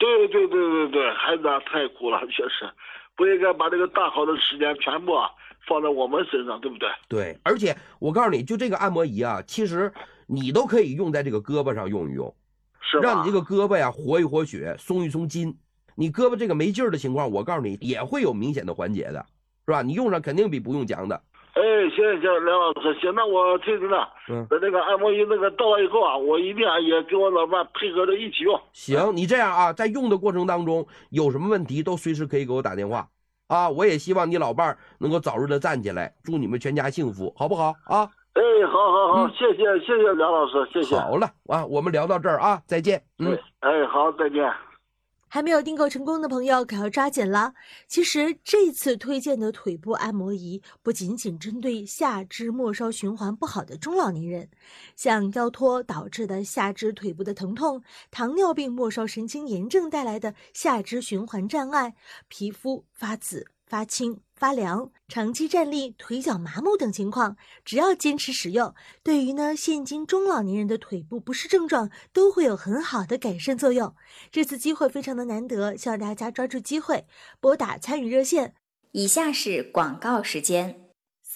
对对对对对，孩子啊太苦了，确实不应该把这个大好的时间全部放在我们身上，对不对？ 对，而且我告诉你，就这个按摩仪啊，其实你都可以用在这个胳膊上用一用， 是吧？ 让你这个胳膊呀活一活血，松一松筋。你胳膊这个没劲儿的情况，我告诉你也会有明显的缓解的，是吧？你用上肯定比不用强的。 哎，行行，梁老师，行，那我听听了。等这个按摩仪那个到了以后啊，我一定也跟我老伴配合着一起用。 行，你这样啊，在用的过程当中有什么问题都随时可以给我打电话啊。我也希望你老伴儿能够早日的站起来，祝你们全家幸福，好不好啊？ 哎，好好好，谢谢谢谢梁老师，谢谢。 好了啊，我们聊到这儿啊，再见。 哎，好，再见。 还没有订购成功的朋友可要抓紧了。其实这次推荐的腿部按摩仪不仅仅针对下肢末梢循环不好的中老年人，像腰托导致的下肢腿部的疼痛、糖尿病末梢神经炎症带来的下肢循环障碍、皮肤发紫、发青、发凉、长期站立、腿脚麻木等情况，只要坚持使用，对于现今中老年人的腿部不适症状都会有很好的改善作用。这次机会非常的难得，希望大家抓住机会，拨打参与热线。 以下是广告时间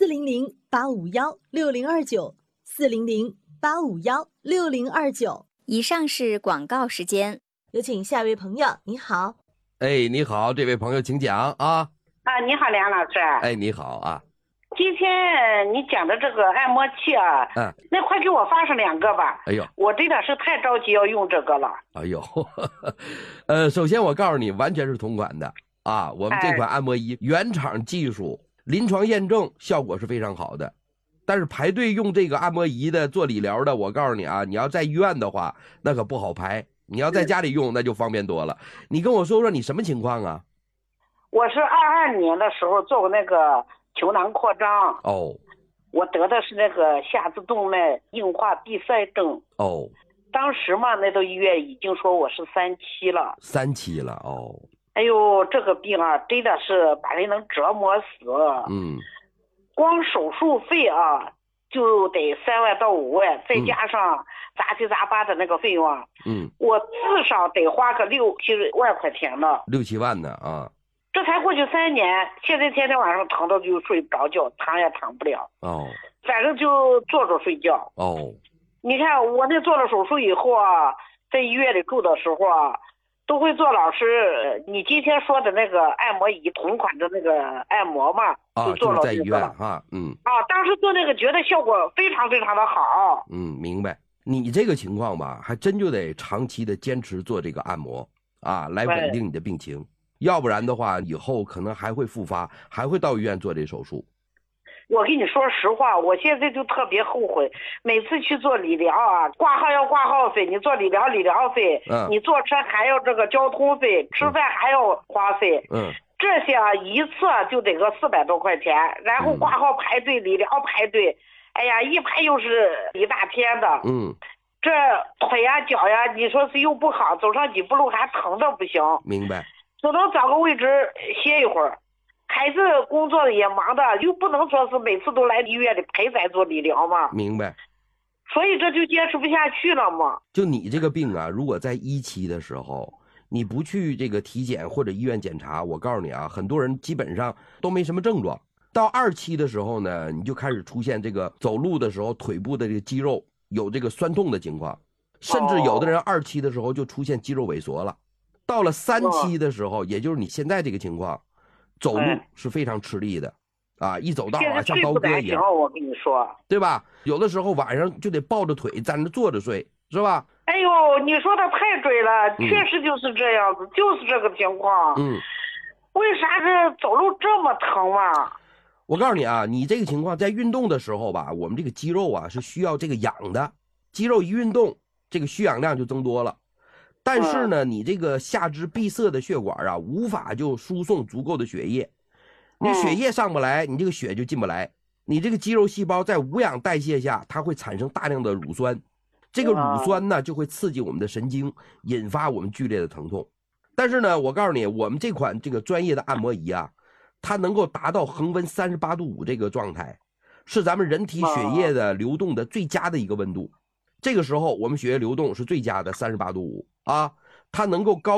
：400-851-6029，400-851-6029。 以上是广告时间， 有请下一位朋友。你好。 哎，你好，这位朋友请讲啊。 你好，梁老师。 哎，你好啊。 今天你讲的这个按摩器啊，那快给我发上2个吧。 哎呦， 我真的是太着急要用这个了。 哎呦，首先我告诉你，完全是同款的啊。我们这款按摩仪原厂技术，临床验证效果是非常好的。但是排队用这个按摩仪的做理疗的，我告诉你啊，你要在医院的话，那可不好排。你要在家里用，那就方便多了。你跟我说说你什么情况啊？ 我是22年的时候做过那个球囊扩张。 哦。 我得的是那个下肢动脉硬化闭塞症。 哦。 当时嘛，那到医院已经说我是3期了。 3期了哦。 哎呦，这个病啊，真的是把人能折磨死。光手术费啊，就得3万到5万，再加上杂七杂八的那个费用啊，我至少得花个6、7万块钱呢。 6、7万呢啊！ 这才过去3年，现在天天晚上疼到就睡不着觉，躺也躺不了。 哦。 反正就坐着睡觉。 哦。 你看我那做了手术以后啊，在医院里住的时候啊，都会做老师你今天说的那个按摩仪同款的那个按摩嘛，就做了在医院啊。 当时做那个觉得效果非常非常的好。 明白。你这个情况吧，还真就得长期的坚持做这个按摩啊，来稳定你的病情。要不然的话，以后可能还会复发，还会到医院做这手术。 我跟你说实话，我现在就特别后悔，每次去做理疗啊，挂号要挂号费，你做理疗费，你坐车还要这个交通费，吃饭还要花费，这些啊一次就得个400多块钱，然后挂号排队，理疗排队，哎呀，一排又是一大天的，这腿呀脚呀，你说是又不好，走上几步路还疼的不行。 明白。 只能找个位置歇一会儿。孩子工作也忙的，又不能说是每次都来医院里陪咱做理疗嘛。 明白。 所以这就坚持不下去了嘛。 就你这个病啊，如果在1期的时候，你不去这个体检或者医院检查，我告诉你啊，很多人基本上都没什么症状。到2期的时候呢，你就开始出现这个走路的时候腿部的这个肌肉有这个酸痛的情况，甚至有的人2期的时候就出现肌肉萎缩了。到了3期的时候，也就是你现在这个情况，走路是非常吃力的，一走道啊像刀割一样。 我跟你说， 对吧？有的时候晚上就得抱着腿站着坐着睡，是吧？ 哎呦，你说的太对了，确实就是这样子，就是这个情况。为啥这走路这么疼嘛？ 我告诉你啊，你这个情况在运动的时候吧，我们这个肌肉啊是需要这个氧的，肌肉一运动，这个需氧量就增多了。但是呢，你这个下肢闭塞的血管啊，无法就输送足够的血液，你血液上不来，你这个血就进不来，你这个肌肉细胞在无氧代谢下，它会产生大量的乳酸，这个乳酸呢就会刺激我们的神经，引发我们剧烈的疼痛。但是呢，我告诉你，我们这款这个专业的按摩仪啊，它能够达到恒温38度5这个状态，是咱们人体血液的流动的最佳的一个温度。这个时候我们血液流动是最佳的38度5啊，它能够高